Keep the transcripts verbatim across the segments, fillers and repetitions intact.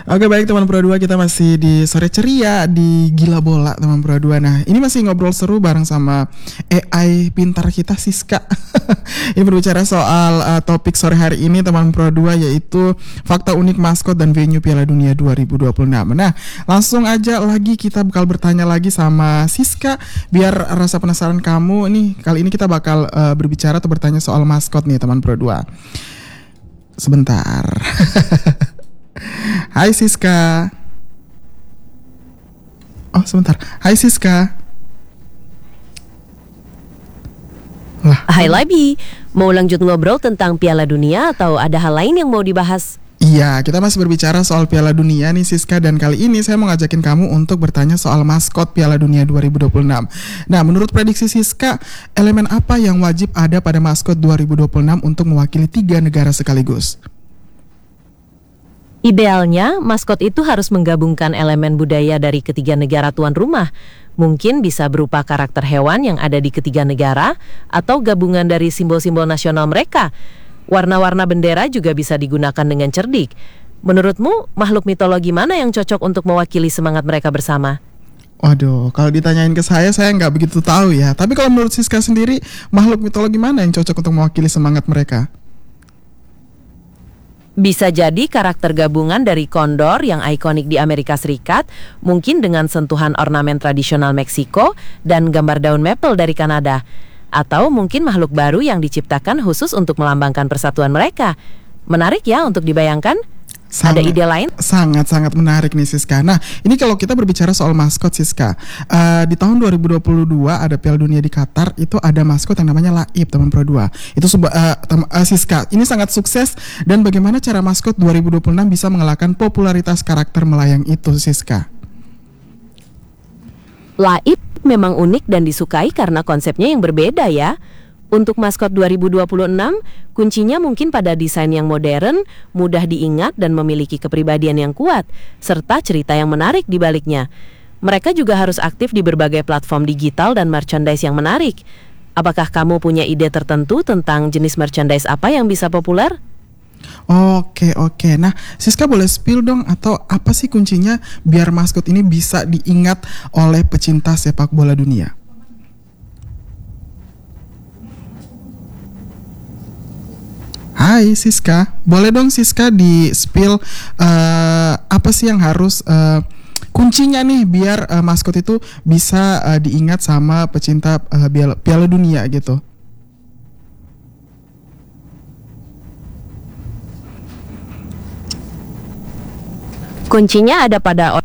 Oke baik teman Pro dua, kita masih di sore ceria di Gila Bola teman Pro dua. Nah ini masih ngobrol seru bareng sama A I pintar kita Siska. Ini berbicara soal uh, topik sore hari ini teman Pro dua, yaitu fakta unik maskot dan venue Piala Dunia dua ribu dua puluh enam. Nah langsung aja lagi kita bakal bertanya lagi sama Siska, biar rasa penasaran kamu nih. Kali ini kita bakal uh, berbicara atau bertanya soal maskot nih teman Pro dua. Sebentar. Hai Siska. Oh sebentar. Hai Siska. Lah. Hai Labi, mau lanjut ngobrol tentang Piala Dunia atau ada hal lain yang mau dibahas? Iya, kita masih berbicara soal Piala Dunia nih Siska, dan kali ini saya mau ngajakin kamu untuk bertanya soal maskot Piala Dunia dua ribu dua puluh enam. Nah, menurut prediksi Siska, elemen apa yang wajib ada pada maskot dua ribu dua puluh enam untuk mewakili tiga negara sekaligus? Idealnya, maskot itu harus menggabungkan elemen budaya dari ketiga negara tuan rumah. Mungkin bisa berupa karakter hewan yang ada di ketiga negara, atau gabungan dari simbol-simbol nasional mereka. Warna-warna bendera juga bisa digunakan dengan cerdik. Menurutmu, makhluk mitologi mana yang cocok untuk mewakili semangat mereka bersama? Waduh, kalau ditanyain ke saya, saya nggak begitu tahu ya. Tapi kalau menurut Siska sendiri, makhluk mitologi mana yang cocok untuk mewakili semangat mereka? Bisa jadi karakter gabungan dari kondor yang ikonik di Amerika Serikat, mungkin dengan sentuhan ornamen tradisional Meksiko dan gambar daun maple dari Kanada. Atau mungkin makhluk baru yang diciptakan khusus untuk melambangkan persatuan mereka. Menarik ya untuk dibayangkan? Sangat, Ada ide lain? Sangat-sangat menarik nih Siska. Nah ini kalau kita berbicara soal maskot Siska, uh, di tahun dua ribu dua puluh dua ada Piala Dunia di Qatar, itu ada maskot yang namanya Laib teman Pro dua. Itu sebuah uh, tem- uh, Siska, ini sangat sukses. Dan bagaimana cara maskot dua ribu dua puluh enam bisa mengalahkan popularitas karakter melayang itu Siska? Laib memang unik dan disukai karena konsepnya yang berbeda ya. Untuk maskot dua ribu dua puluh enam, kuncinya mungkin pada desain yang modern, mudah diingat dan memiliki kepribadian yang kuat, serta cerita yang menarik di baliknya. Mereka juga harus aktif di berbagai platform digital dan merchandise yang menarik. Apakah kamu punya ide tertentu tentang jenis merchandise apa yang bisa populer? Oke oke, nah Siska boleh spill dong, atau apa sih kuncinya biar maskot ini bisa diingat oleh pecinta sepak bola dunia? Hai Siska, boleh dong Siska di spill uh, apa sih yang harus uh, kuncinya nih biar uh, maskot itu bisa uh, diingat sama pecinta uh, Piala, Piala Dunia gitu. Kuncinya ada pada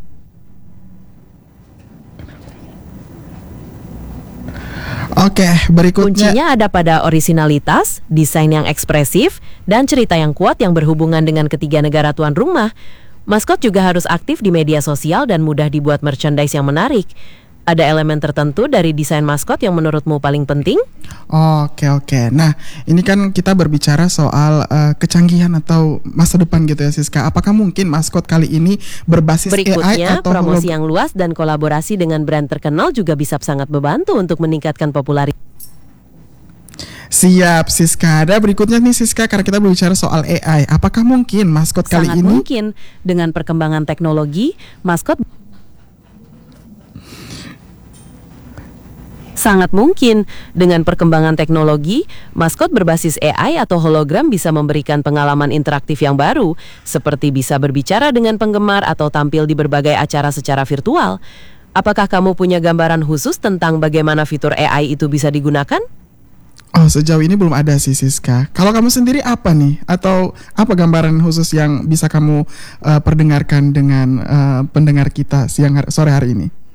Oke, berikutnya. Kuncinya ada pada orisinalitas, desain yang ekspresif, dan cerita yang kuat yang berhubungan dengan ketiga negara tuan rumah. Maskot juga harus aktif di media sosial dan mudah dibuat merchandise yang menarik. Ada elemen tertentu dari desain maskot yang menurutmu paling penting? Oke oke. Nah, ini kan kita berbicara soal uh, kecanggihan atau masa depan gitu ya Siska. Apakah mungkin maskot kali ini berbasis Berikutnya, A I atau promosi holog- yang luas dan kolaborasi dengan brand terkenal juga bisa sangat membantu untuk meningkatkan popularitas. Siap Siska. Ada berikutnya nih Siska, karena kita berbicara soal A I. Apakah mungkin maskot kali Sangat ini mungkin dengan perkembangan teknologi, maskot Sangat mungkin dengan perkembangan teknologi, maskot berbasis A I atau hologram bisa memberikan pengalaman interaktif yang baru, seperti bisa berbicara dengan penggemar atau tampil di berbagai acara secara virtual. Apakah kamu punya gambaran khusus tentang bagaimana fitur A I itu bisa digunakan? Oh, sejauh ini belum ada sih Siska. Kalau kamu sendiri apa nih? Atau apa gambaran khusus yang bisa kamu uh, perdengarkan dengan uh, pendengar kita siang hari, sore hari ini?